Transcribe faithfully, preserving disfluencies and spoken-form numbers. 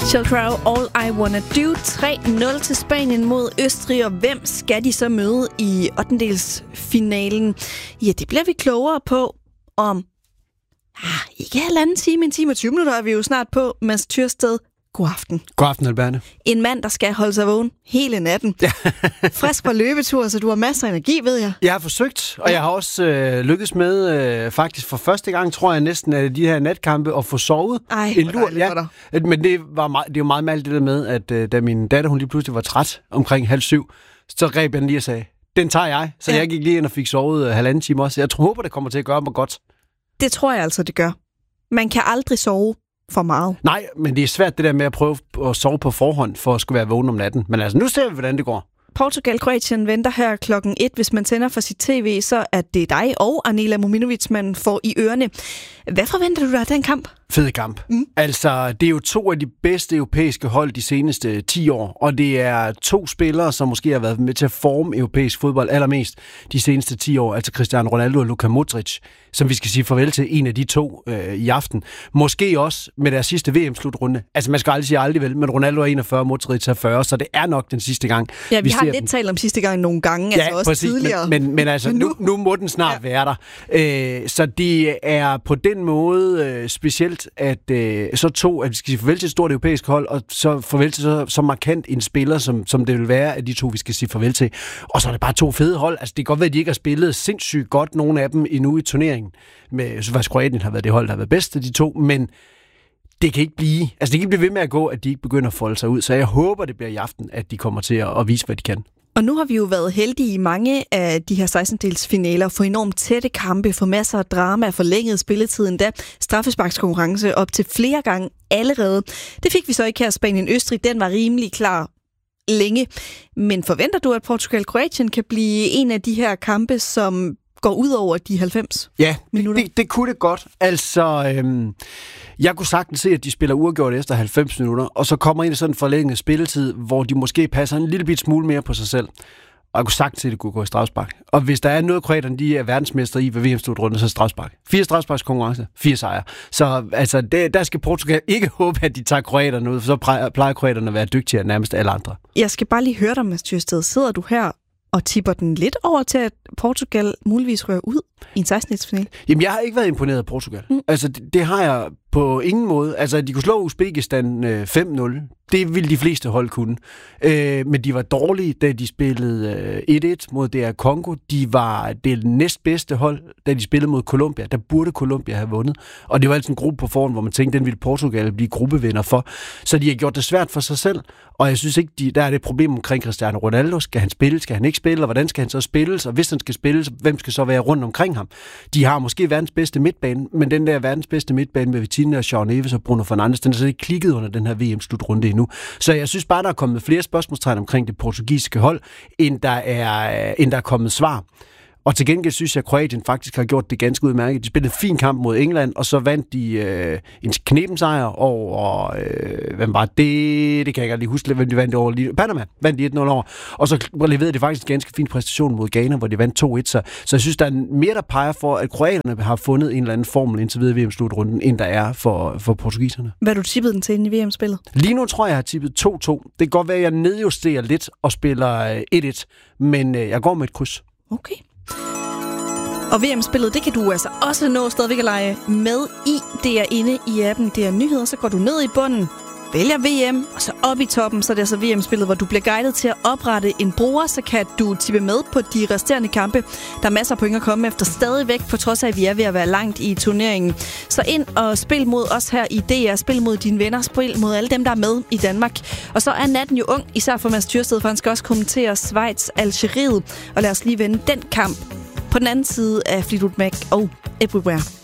Sheryl Crow, All I Wanna Do. tre nul til Spanien mod Østrig, og hvem skal de så møde i ottendedelsfinalen? Ja, det bliver vi klogere på om ah, ikke halvanden time, en time og tyve minutter er vi jo snart på. Mads Tyrsted, god aften. God aften, Alberne. En mand, der skal holde sig vågen hele natten. Ja. Frisk fra løbetur, så du har masser af energi, ved jeg. Jeg har forsøgt, og ja. jeg har også øh, lykkes med, øh, faktisk for første gang, tror jeg næsten, at de her natkampe, at få sovet. Ej, en lur. Ja. Men det var meget, det er jo meget mærkeligt det der med, at øh, da min datter, hun lige pludselig var træt omkring halv syv, så greb jeg den lige og sagde, den tager jeg. Så ja. jeg gik lige ind og fik sovet øh, halvanden time også. Jeg tror, håber, det kommer til at gøre mig godt. Det tror jeg altså, det gør. Man kan aldrig sove for meget. Nej, men det er svært det der med at prøve at sove på forhånd, for at skulle være vågen om natten. Men altså, nu ser vi, hvordan det går. Portugal-Kroatien venter her klokken et. Hvis man tænder for sit tv, så er det dig og Anela Mominovic, man får i ørerne. Hvad forventer du dig af den kamp? Fed kamp. Mm. Altså, det er jo to af de bedste europæiske hold de seneste ti år, og det er to spillere, som måske har været med til at forme europæisk fodbold allermest de seneste ti år, altså Cristiano Ronaldo og Luka Modric, som vi skal sige farvel til en af de to øh, i aften. Måske også med deres sidste V M-slutrunde. Altså, man skal aldrig sige aldrig vel, men Ronaldo er enogfyrre, Modric er fyrre, så det er nok den sidste gang. Ja, vi, vi har lidt dem. talt om sidste gang nogle gange, ja, altså også præcis, tidligere. Men, men, men altså, nu, nu må den snart ja. være der. Øh, så det er på den måde øh, specielt, at øh, så to, at vi skal sige farvel til et stort europæisk hold, og så farvel til så, så markant en spiller, som, som det vil være, at de to, vi skal sige farvel til. Og så er det bare to fede hold. Altså, det kan godt være, at de ikke har spillet sindssygt godt, nogle af dem endnu i turneringen. Med, så faktisk Kroatien har været det hold, der har været bedst af de to, men det kan ikke blive, altså det kan ikke blive ved med at gå, at de ikke begynder at folde sig ud. Så jeg håber, det bliver i aften, at de kommer til at, at vise, hvad de kan. Og nu har vi jo været heldige i mange af de her sekstendedelsfinaler for enormt tætte kampe, for masser af drama, forlænget spilletid endda, straffesparkskonkurrence op til flere gange allerede. Det fik vi så ikke her. Spanien-Østrig, den var rimelig klar længe. Men forventer du, at Portugal-Kroatien kan blive en af de her kampe, som går ud over de halvfems ja, minutter? Det, det kunne det godt. Altså, øhm, jeg kunne sagtens se, at de spiller uafgjort efter halvfems minutter, og så kommer ind i sådan en forlænget spilletid, hvor de måske passer en lille bit smule mere på sig selv. Og jeg kunne sagtens se, at det kunne gå i strafspark. Og hvis der er noget, kroaterne de er verdensmester i ved V M-slutrunde, så er strafspark. Fire strafsparkskonkurrencer, fire sejre. Så altså, det, der skal Portugal ikke håbe, at de tager kroaterne ud, for så plejer kroaterne at være dygtigere end nærmest alle andre. Jeg skal bare lige høre dig, Mads Tyrsted. Sidder du her og tipper den lidt over til, at Portugal muligvis rører ud i en sekstendedelsfinale? Jamen, jeg har ikke været imponeret af Portugal. Mm. Altså, det, det har jeg på ingen måde. Altså, de kunne slå Uzbekistan øh, fem nul. Det ville de fleste hold kunne. Øh, men de var dårlige, da de spillede øh, et et mod D R Congo. De var det næstbedste hold, da de spillede mod Colombia. Der burde Colombia have vundet. Og det var altså en gruppe på forhånd, hvor man tænkte, den ville Portugal blive gruppevinder for. Så de har gjort det svært for sig selv. Og jeg synes ikke, de, der er det problem omkring Cristiano Ronaldo. Skal han spille? Skal han ikke spille? Og hvordan skal han så spilles? Og hvis han skal spille, hvem skal så være rundt omkring ham? De har måske verdens bedste midtbane, men den der verdens bedste midtbane med Vitinha og Shaun Neves og Bruno Fernandes, den er så ikke klikket under den her V M-slutrunde endnu. Så jeg synes bare, der er kommet flere spørgsmålstegn omkring det portugisiske hold, end der er, end der er kommet svar. Og til gengæld synes jeg, at Kroatien faktisk har gjort det ganske udmærket. De spillede en fin kamp mod England, og så vandt de øh, en knebensejr over, øh, hvem var det? Det kan jeg ikke lige huske, hvem de vandt over. Panama vandt de et nul over. Og så leverede de faktisk en ganske fin præstation mod Ghana, hvor de vandt to et. Så, så jeg synes, der er mere, der peger for, at kroaterne har fundet en eller anden formel indtil videre i V M-slutrunden, end der er for, for portugiserne. Hvad har du tippet den til inde i V M-spillet? Lige nu tror jeg, jeg har tippet to to. Det kan godt være, at jeg nedjusterer lidt og spiller et et, men øh, jeg går med et kryds. Okay. Og V M-spillet, det kan du altså også nå stadigvæk at lege med i. Det er inde i appen, det er nyheder, så går du ned i bunden, vælger V M, og så op i toppen, så er det altså V M-spillet, hvor du bliver guidet til at oprette en bruger, så kan du tippe med på de resterende kampe. Der er masser af point at komme efter stadigvæk, på trods af, at vi er ved at være langt i turneringen. Så ind og spil mod os her i D R, spil mod dine venner, spil mod alle dem, der er med i Danmark. Og så er natten jo ung, især for Mads Tyrsted, for han skal også kommentere Schweiz-Algeriet. Og lad os lige vende den kamp på den anden side af Fleetwood Mac og Everywhere.